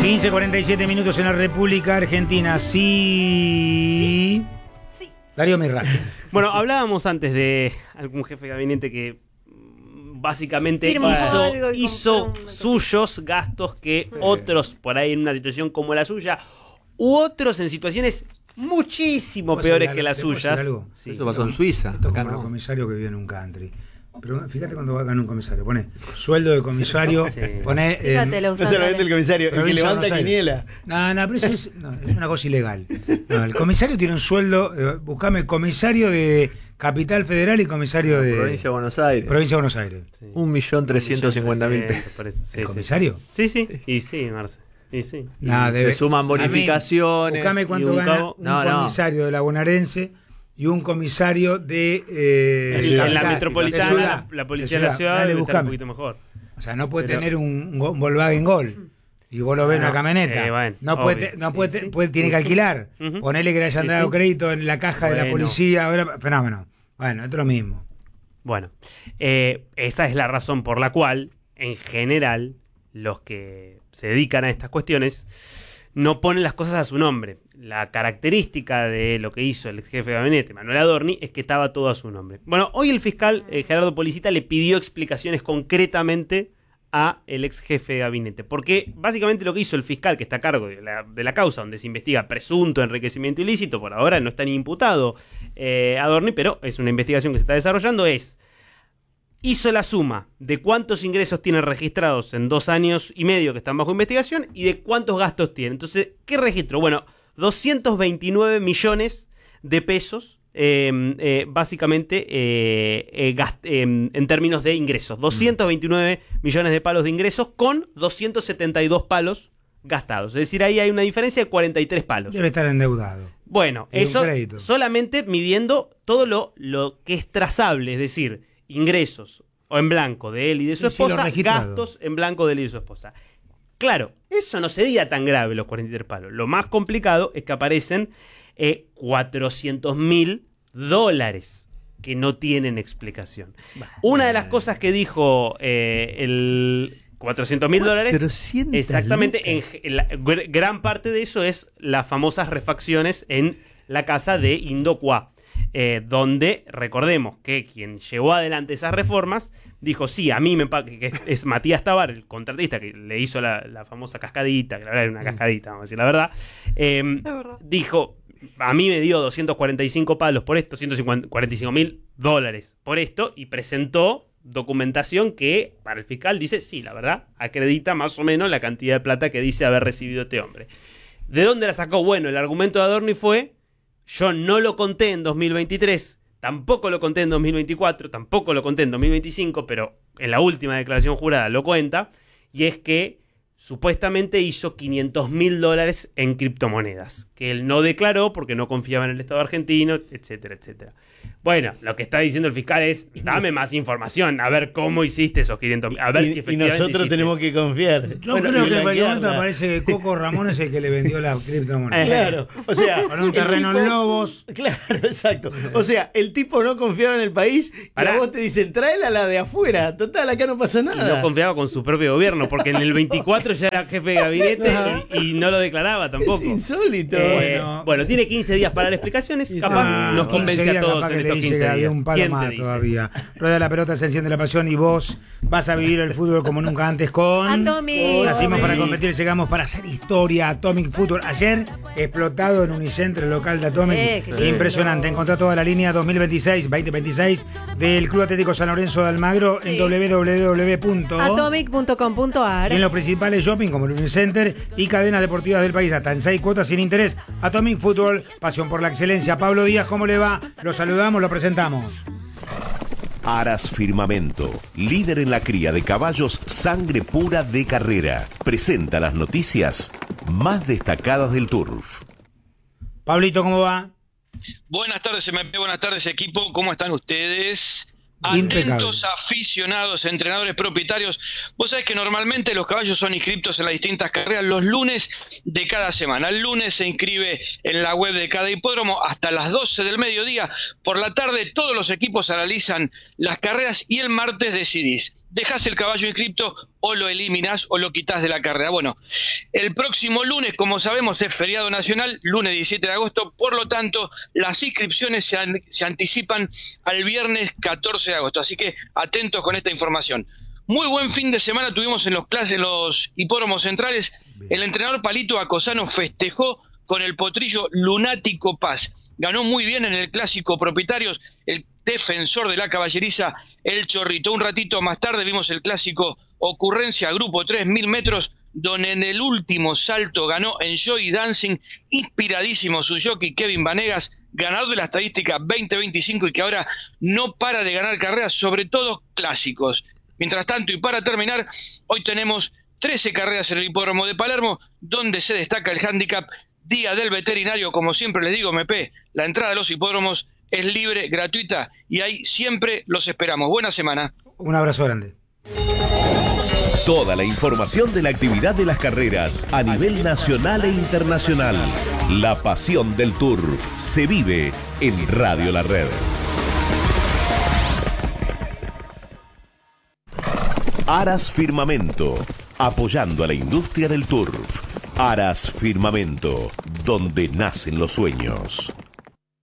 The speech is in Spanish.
15:47 minutos en la República Argentina. Sí. Darío Mirra. Bueno, hablábamos antes de algún jefe de gabinete que básicamente hizo suyos gastos que otros por ahí en una situación como la suya u otros en situaciones muchísimo peores que las suyas. Sí. Eso pasó en Suiza. Esto como los comisarios que viven en un country. Pero fíjate cuando va a ganar un comisario. Pone sueldo de comisario. Sí. Pone. No se lo vende el comisario, el que levanta quiniela. No, pero eso es una cosa ilegal. No, el comisario tiene un sueldo. Buscame comisario de Capital Federal y comisario de. Provincia de Buenos Aires. Provincia de Buenos Aires. Sí. 1.350.000 pesos. ¿El comisario? Sí. Y sí, Marce. Y sí. Se suman bonificaciones. Buscame cuánto gana un comisario de la bonaerense. Y un comisario de en la metropolitana, la policía de la ciudad debe estar un poquito mejor. O sea, no puede tener un Volkswagen Gol y vos lo ves en una camioneta. Tiene que alquilar. Ponele que le hayan dado crédito en la caja de la policía. Fenómeno. Bueno, esto es lo mismo. Bueno, esa es la razón por la cual, en general, los que se dedican a estas cuestiones no ponen las cosas a su nombre. La característica de lo que hizo el ex jefe de gabinete, Manuel Adorni, es que estaba todo a su nombre. Bueno, hoy el fiscal Gerardo Policita le pidió explicaciones concretamente a el ex jefe de gabinete. Porque básicamente lo que hizo el fiscal que está a cargo de la causa donde se investiga presunto enriquecimiento ilícito, por ahora no está ni imputado Adorni, pero es una investigación que se está desarrollando, hizo la suma de cuántos ingresos tiene registrados en 2 años y medio que están bajo investigación y de cuántos gastos tiene. Entonces, ¿qué registro? Bueno, 229 millones de pesos, básicamente, en términos de ingresos. 229 millones de palos de ingresos con 272 palos gastados. Es decir, ahí hay una diferencia de 43 palos. Debe estar endeudado. Bueno, eso solamente midiendo todo lo que es trazable, es decir, ingresos o en blanco de él y de su esposa, gastos en blanco de él y de su esposa. Claro, eso no sería tan grave, los 43 palos. Lo más complicado es que aparecen $400.000 que no tienen explicación. Una de las cosas que dijo el $400.000, exactamente, gran parte de eso es las famosas refacciones en la casa de Indocua. Donde recordemos que quien llevó adelante esas reformas dijo, sí, a mí que es Matías Tabar, el contratista que le hizo la famosa cascadita, que la verdad era una cascadita, vamos a decir la verdad, dijo, a mí me dio 245 palos por esto, $145.000 por esto, y presentó documentación que para el fiscal dice, sí, la verdad, acredita más o menos la cantidad de plata que dice haber recibido este hombre. ¿De dónde la sacó? Bueno, el argumento de Adorni fue, yo no lo conté en 2023, tampoco lo conté en 2024, tampoco lo conté en 2025, pero en la última declaración jurada lo cuenta, y es que supuestamente hizo $500.000 en criptomonedas, que él no declaró porque no confiaba en el Estado argentino, etcétera, etcétera. Bueno, lo que está diciendo el fiscal es, dame más información, a ver cómo hiciste esos 500.000, a ver si efectivamente y nosotros hiciste. Tenemos que confiar. Yo creo que en cualquier momento parece que Coco Ramón es el que le vendió la criptomoneda. Claro, o sea, con un terreno en Lobos. Claro, exacto. O sea, el tipo no confiaba en el país y a vos te dicen, tráela la de afuera. Total, acá no pasa nada. Y no confiaba con su propio gobierno, porque en el 24 ya era jefe de gabinete y no lo declaraba tampoco. Es insólito. Bueno, tiene 15 días para dar explicaciones, capaz nos convence a todos en estos 15 días. Había un palo más todavía. Rueda la pelota, se enciende la pasión y vos vas a vivir el fútbol como nunca antes con Atomic. Nacimos para competir, llegamos para hacer historia. Atomic Football. Ayer explotado en Unicentro, el local de Atomic. Impresionante. Encontrá toda la línea 2026 del Club Atlético San Lorenzo de Almagro en www.atomic.com.ar. En los principales shopping como el Unicenter y cadenas deportivas del país, hasta en 6 cuotas sin interés. Atomic Football, pasión por la excelencia. Pablo Díaz, ¿cómo le va? Lo saludamos, lo presentamos. Aras Firmamento, líder en la cría de caballos sangre pura de carrera, presenta las noticias más destacadas del turf. Pablito, ¿cómo va? Buenas tardes, MP, buenas tardes, equipo, ¿cómo están ustedes? Impecable. Atentos aficionados, entrenadores propietarios. Vos sabés que normalmente los caballos son inscriptos en las distintas carreras los lunes de cada semana. El lunes se inscribe en la web de cada hipódromo hasta las 12 del mediodía. Por la tarde todos los equipos analizan las carreras y el martes decidís. ¿Dejás el caballo inscripto o lo eliminás o lo quitas de la carrera. Bueno, el próximo lunes, como sabemos, es feriado nacional, lunes 17 de agosto, por lo tanto, las inscripciones se anticipan al viernes 14 de agosto, así que atentos con esta información. Muy buen fin de semana tuvimos en los hipódromos centrales. El entrenador Palito Acosano festejó con el potrillo Lunático Paz. Ganó muy bien en el clásico propietarios, el defensor de la caballeriza, el Chorrito. Un ratito más tarde vimos el clásico Ocurrencia, grupo 3000 metros, donde en el último salto ganó Enjoy Dancing, inspiradísimo su jockey Kevin Vanegas, ganador de la estadística 2025 y que ahora no para de ganar carreras, sobre todo clásicos. Mientras tanto, y para terminar, hoy tenemos 13 carreras en el hipódromo de Palermo, donde se destaca el handicap Día del Veterinario. Como siempre les digo, MP, la entrada a los hipódromos es libre, gratuita, y ahí siempre los esperamos. Buena semana. Un abrazo grande. Toda la información de la actividad de las carreras a nivel nacional e internacional. La pasión del turf se vive en Radio La Red. Aras Firmamento, apoyando a la industria del turf. Aras Firmamento, donde nacen los sueños.